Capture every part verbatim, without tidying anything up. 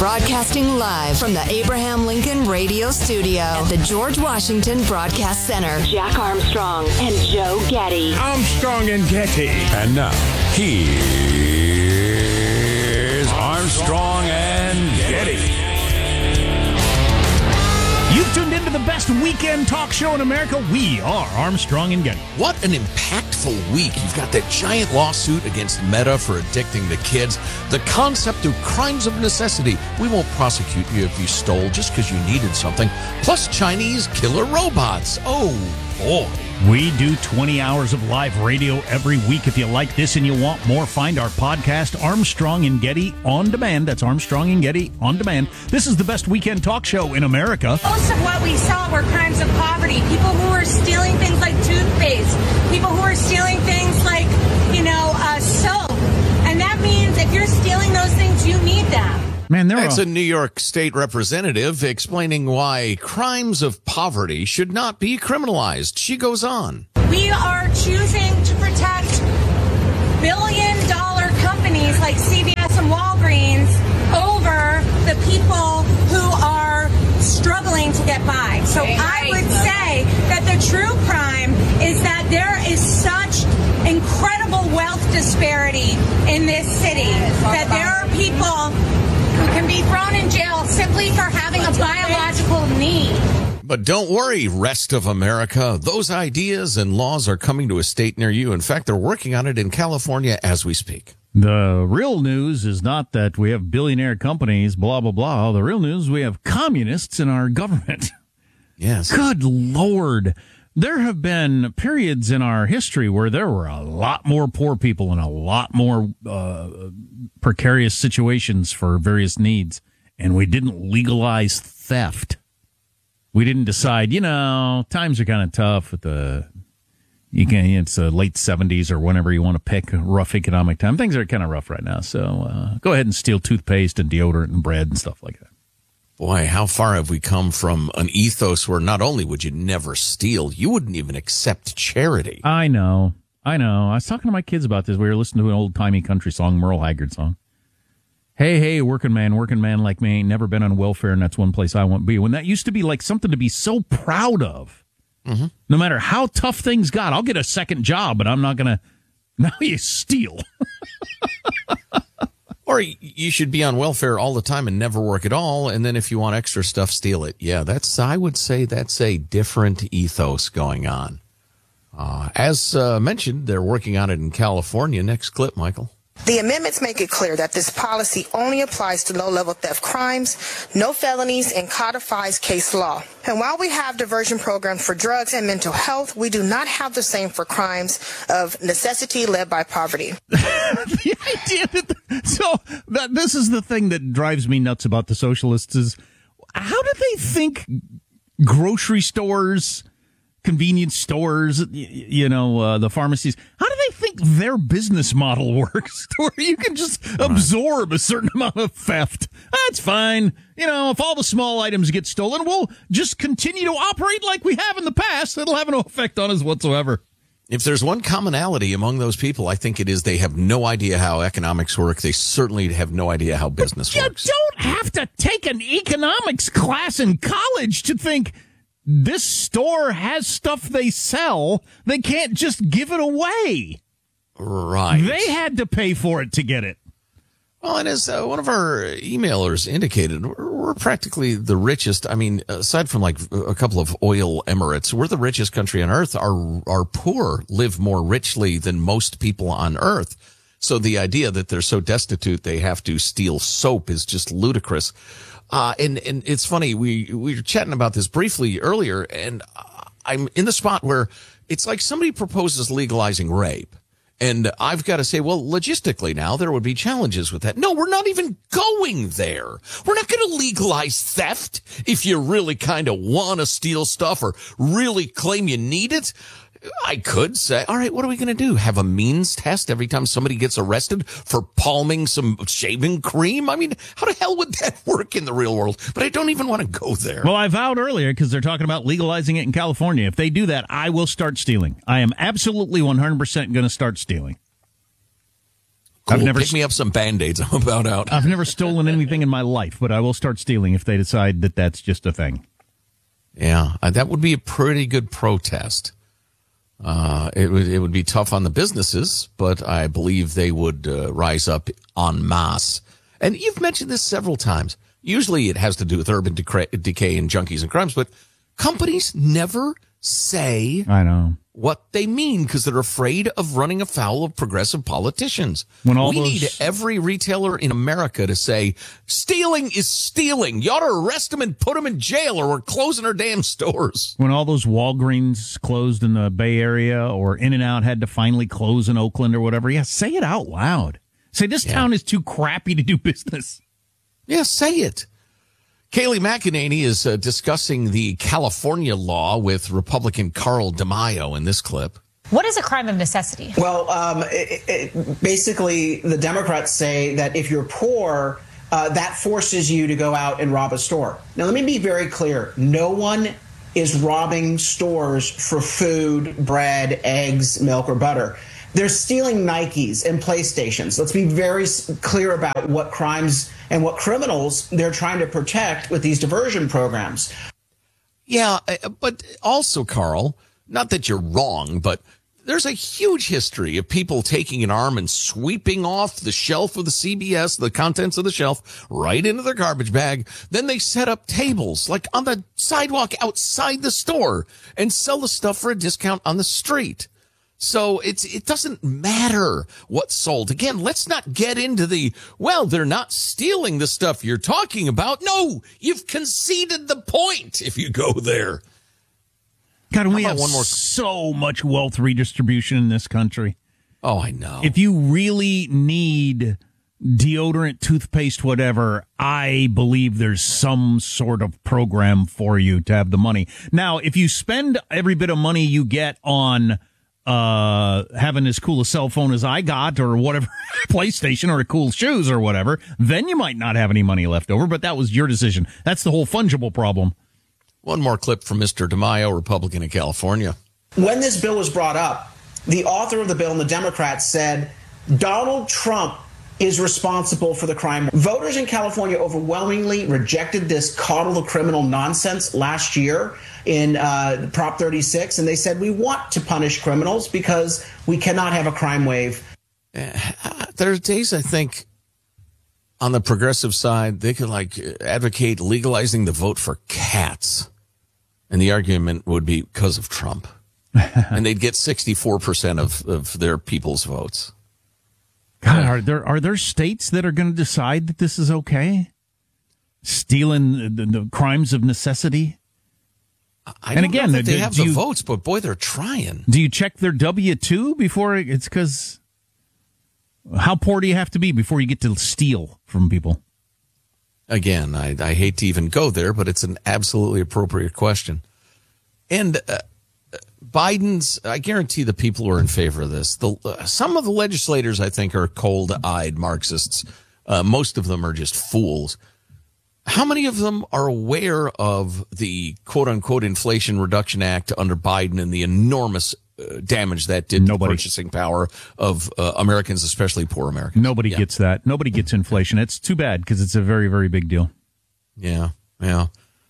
Broadcasting live from the Abraham Lincoln Radio Studio at the George Washington Broadcast Center. Jack Armstrong and Joe Getty. Armstrong and Getty. And now, here's Armstrong and Getty. You've tuned into the best weekend talk show in America. We are Armstrong and Getty. What an impactful week. You've got that giant lawsuit against Meta for addicting the kids. The concept of crimes of necessity. We won't prosecute you if you stole just because you needed something. Plus Chinese killer robots. Oh, boy. We do twenty hours of live radio every week. If you like this and you want more, find our podcast, Armstrong and Getty On Demand. That's Armstrong and Getty On Demand. This is the best weekend talk show in America. Most of what we saw were crimes of poverty. People who were stealing things like toothpaste. People who were stealing things like, you know, uh, soap. And that means if you're stealing those things, you need them. Man, there That's are... a New York State representative explaining why crimes of poverty should not be criminalized. She goes on. We are choosing to protect billion-dollar companies like C V S and Walgreens over the people who are struggling to get by. So I would say that the true crime is that there is such incredible wealth disparity in this city that there are people who can be thrown in jail simply for having a biological need. But don't worry, rest of America. Those ideas and laws are coming to a state near you. In fact, they're working on it in California as we speak. The real news is not that we have billionaire companies, blah, blah, blah. The real news, we have communists in our government. Yes. Good Lord. There have been periods in our history where there were a lot more poor people and a lot more uh, precarious situations for various needs, and we didn't legalize theft. We didn't decide, you know, times are kind of tough with the, you can, it's the late seventies or whenever you want to pick a rough economic time. Things are kind of rough right now, so uh, go ahead and steal toothpaste and deodorant and bread and stuff like that. Boy, how far have we come from an ethos where not only would you never steal, you wouldn't even accept charity. I know. I know. I was talking to my kids about this. We were listening to an old-timey country song, Merle Haggard song. Hey, hey, working man, working man like me ain't never been on welfare, and that's one place I want to be. When that used to be like something to be so proud of. Mm-hmm. No matter how tough things got, I'll get a second job, but I'm not going to. Now you steal. Or you should be on welfare all the time and never work at all, and then if you want extra stuff, steal it. Yeah, that's, I would say that's a different ethos going on. Uh, as uh, mentioned, they're working on it in California. Next clip, Michael. The amendments make it clear that this policy only applies to low-level theft crimes, no felonies, and codifies case law. And while we have diversion programs for drugs and mental health, we do not have the same for crimes of necessity led by poverty. The idea that, the, so that this is the thing that drives me nuts about the socialists is, how do they think grocery stores, convenience stores, you, you know, uh, the pharmacies, how do they think their business model works to where you can just absorb a certain amount of theft? That's fine. You know, if all the small items get stolen, we'll just continue to operate like we have in the past. It'll have no effect on us whatsoever. If there's one commonality among those people, I think it is they have no idea how economics work. They certainly have no idea how business but works. You don't have to take an economics class in college to think this store has stuff they sell. They can't just give it away. Right. They had to pay for it to get it. Well, and as uh, one of our emailers indicated, we're, we're practically the richest. I mean, aside from like a couple of oil emirates, we're the richest country on earth. Our, our poor live more richly than most people on earth. So the idea that they're so destitute they have to steal soap is just ludicrous. Uh, and, and it's funny, we, we were chatting about this briefly earlier, and I'm in the spot where it's like somebody proposes legalizing rape. And I've got to say, well, logistically now, there would be challenges with that. No, we're not even going there. We're not going to legalize theft if you really kind of want to steal stuff or really claim you need it. I could say, all right, what are we going to do? Have a means test every time somebody gets arrested for palming some shaving cream? I mean, how the hell would that work in the real world? But I don't even want to go there. Well, I vowed earlier, because they're talking about legalizing it in California. If they do that, I will start stealing. I am absolutely one hundred percent going to start stealing. Cool. I've never Pick me up some Band-Aids. I'm about out. I've never stolen anything in my life, but I will start stealing if they decide that that's just a thing. Yeah, uh, that would be a pretty good protest. Uh, it would it would be tough on the businesses, but I believe they would uh, rise up en masse. And you've mentioned this several times. Usually it has to do with urban decay, decay and junkies and crimes, but companies never say I know what they mean because they're afraid of running afoul of progressive politicians. When all we those... need every retailer in America to say, stealing is stealing. You ought to arrest them and put them in jail or we're closing our damn stores. When all those Walgreens closed in the Bay Area or In-N-Out had to finally close in Oakland or whatever, yeah, say it out loud. Say this yeah. town is too crappy to do business. Yeah, say it. Kayleigh McEnany is uh, discussing the California law with Republican Carl DeMaio in this clip. What is a crime of necessity? Well, um, it, it, basically, the Democrats say that if you're poor, uh, that forces you to go out and rob a store. Now, let me be very clear. No one is robbing stores for food, bread, eggs, milk, or butter. They're stealing Nikes and PlayStations. Let's be very clear about what crimes and what criminals they're trying to protect with these diversion programs. Yeah, but also, Carl, not that you're wrong, but there's a huge history of people taking an arm and sweeping off the shelf of the C B S, the contents of the shelf, right into their garbage bag. Then they set up tables, like on the sidewalk outside the store, and sell the stuff for a discount on the street. So it's it doesn't matter what's sold. Again, let's not get into the, well, they're not stealing the stuff you're talking about. No, you've conceded the point if you go there. God, and we How have about one more? so much wealth redistribution in this country. Oh, I know. If you really need deodorant, toothpaste, whatever, I believe there's some sort of program for you to have the money. Now, if you spend every bit of money you get on uh having as cool a cell phone as I got or whatever, PlayStation or cool shoes or whatever, then you might not have any money left over, but that was your decision. That's the whole fungible problem. One more clip from Mister DeMaio, Republican in California. When this bill was brought up, the author of the bill and the Democrats said Donald Trump is responsible for the crime. Voters in California overwhelmingly rejected this coddle the criminal nonsense last year in uh, Prop thirty-six, and they said we want to punish criminals because we cannot have a crime wave. Uh, there are days, I think, on the progressive side, they could like advocate legalizing the vote for cats. And the argument would be because of Trump. And they'd get sixty-four percent of, of their people's votes. God, are there are there states that are going to decide that this is okay? Stealing the, the crimes of necessity? I and don't again, know that they do, have do the you, votes, but boy, they're trying. Do you check their W two before it, it's because how poor do you have to be before you get to steal from people? Again, I, I hate to even go there, but it's an absolutely appropriate question. And uh, Biden's, I guarantee the people who are in favor of this, the, uh, some of the legislators, I think, are cold-eyed Marxists. Uh, most of them are just fools. How many of them are aware of the quote-unquote Inflation Reduction Act under Biden and the enormous uh, damage that did Nobody. to the purchasing power of uh, Americans, especially poor Americans? Nobody yeah. gets that. Nobody gets inflation. It's too bad because it's a very, very big deal. Yeah, yeah.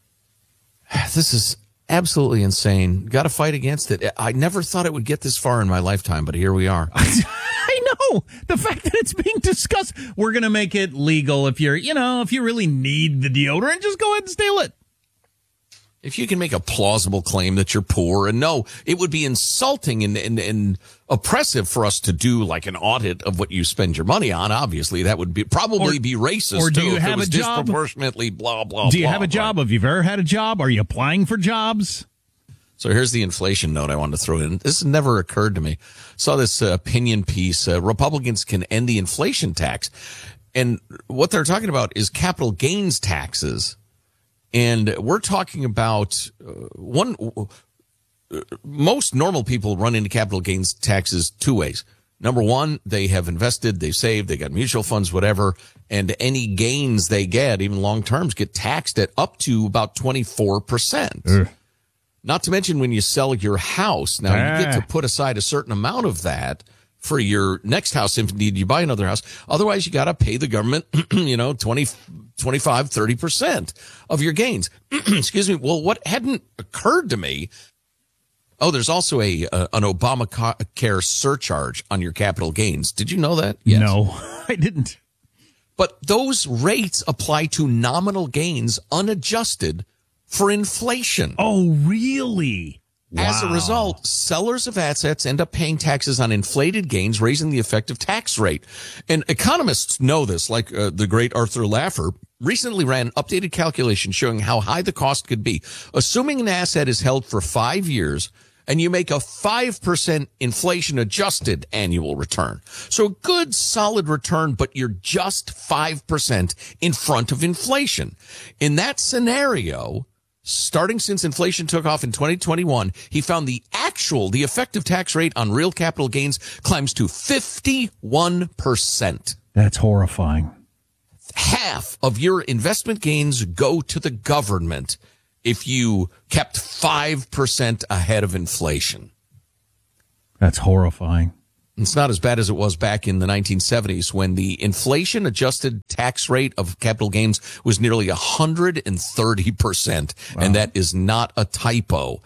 This is absolutely insane. Got to fight against it. I never thought it would get this far in my lifetime, but here we are. I know. The fact that it's being discussed, we're going to make it legal if you're, you know, if you really need the deodorant, just go ahead and steal it. If you can make a plausible claim that you're poor, and no, it would be insulting and, and, and oppressive for us to do like an audit of what you spend your money on. Obviously, that would be probably or, be racist. Or do too, you if have it was a job? Disproportionately, blah blah. Do you blah, have a job? Right? Have you ever had a job? Are you applying for jobs? So here's the inflation note I wanted to throw in. This never occurred to me. Saw this uh, opinion piece. Uh, Republicans can end the inflation tax, and what they're talking about is capital gains taxes. And we're talking about uh, one. Uh, most normal people run into capital gains taxes two ways. Number one, they have invested, they've saved, they got mutual funds, whatever, and any gains they get, even long terms, get taxed at up to about twenty-four percent. Ugh. Not to mention when you sell your house, now ah. you get to put aside a certain amount of that for your next house if indeed you buy another house. Otherwise, you got to pay the government, you know, twenty, twenty-five, thirty percent of your gains. Excuse me. Well, what hadn't occurred to me, oh, there's also a uh, an Obamacare surcharge on your capital gains. Did you know that? Yes. No, I didn't. But those rates apply to nominal gains unadjusted for inflation. Oh, really? Wow. As a result, sellers of assets end up paying taxes on inflated gains, raising the effective tax rate. And economists know this, like uh, the great Arthur Laffer recently ran an updated calculation showing how high the cost could be. Assuming an asset is held for five years and you make a five percent inflation-adjusted annual return. So a good, solid return, but you're just five percent in front of inflation. In that scenario, starting since inflation took off in twenty twenty-one, he found the actual, the effective tax rate on real capital gains climbs to fifty-one percent. That's horrifying. Half of your investment gains go to the government if you kept five percent ahead of inflation. That's horrifying. It's not as bad as it was back in the nineteen seventies when the inflation-adjusted tax rate of capital gains was nearly one hundred thirty percent. Wow. And that is not a typo.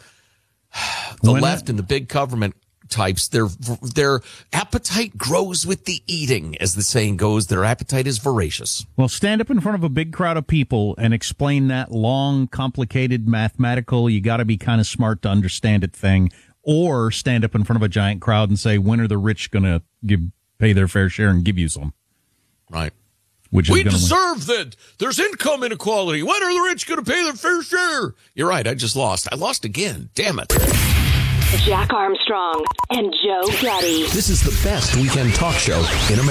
The when left it- and the big government types, their their appetite grows with the eating, as the saying goes. Their appetite is voracious. Well, stand up in front of a big crowd of people and explain that long, complicated, mathematical, you got to be kind of smart to understand it thing. Or stand up in front of a giant crowd and say, when are the rich going to give pay their fair share and give you some? Right. Which is we gonna deserve win. That. There's income inequality. When are the rich going to pay their fair share? You're right. I just lost. I lost again. Damn it. Jack Armstrong and Joe Getty. This is the best weekend talk show in America.